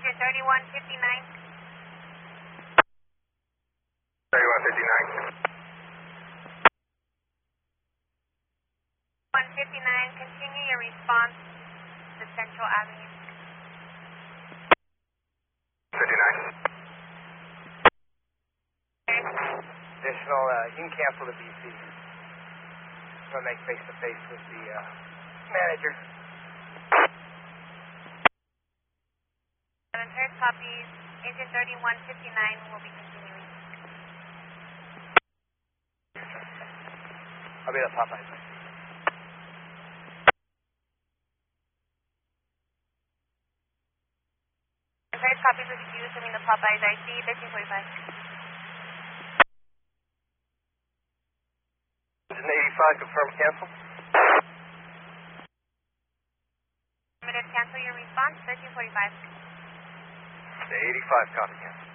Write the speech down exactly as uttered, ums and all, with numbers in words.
Agent thirty-one fifty-nine. thirty-one fifty-nine. one fifty-nine, continue your response to Central Avenue. fifty-nine. Additional, uh, you can cancel the B C. We'll make face-to-face with the uh, manager. Seven third copies. Agent thirty-one fifty-nine will be continuing. I'll be at Popeyes. Third copies will be used in the Popeyes I C thirteen forty-five. Agent eighty-five, confirm cancel. Permitted, cancel your response thirteen forty-five. The eighty-five, copy cancel.